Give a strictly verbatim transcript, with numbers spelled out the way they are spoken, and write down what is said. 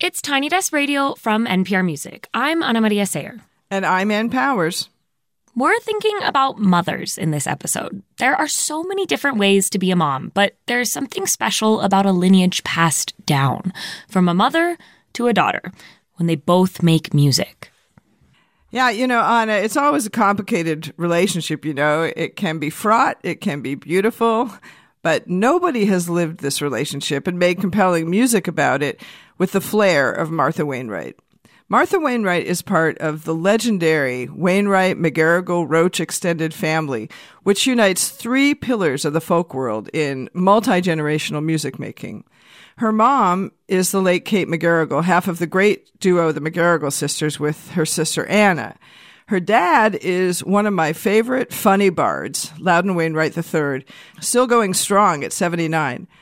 It's Tiny Desk Radio from N P R Music. I'm Ana Maria Sayer. And I'm Ann Powers. We're thinking about mothers in this episode. There are so many different ways to be a mom, but there's something special about a lineage passed down from a mother to a daughter when they both make music. Yeah, you know, Anna, it's always a complicated relationship, you know. It can be fraught, it can be beautiful, but nobody has lived this relationship and made compelling music about it with the flair of Martha Wainwright. Martha Wainwright is part of the legendary Wainwright-McGarrigle-Roach extended family, which unites three pillars of the folk world in multi-generational music making. Her mom is the late Kate McGarrigle, half of the great duo the McGarrigle sisters with her sister Anna. Her dad is one of my favorite funny bards, Loudon Wainwright the third, still going strong at seventy-nine.